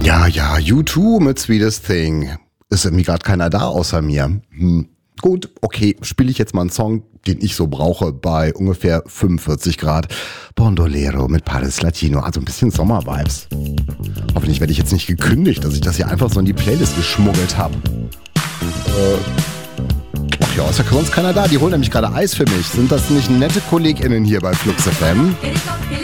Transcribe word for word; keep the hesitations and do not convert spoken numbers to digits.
Ja, ja, U zwei mit Sweetest Thing. Ist irgendwie gerade keiner da außer mir. Hm. Gut, okay, spiele ich jetzt mal einen Song, den ich so brauche, bei ungefähr fünfundvierzig Grad. Bondolero mit Paris Latino, also ein bisschen Sommer-Vibes. Hoffentlich werde ich jetzt nicht gekündigt, dass ich das hier einfach so in die Playlist geschmuggelt habe. Äh, ach ja, ist ja sonst keiner da, die holen nämlich gerade Eis für mich. Sind das nicht nette KollegInnen hier bei Flux F M?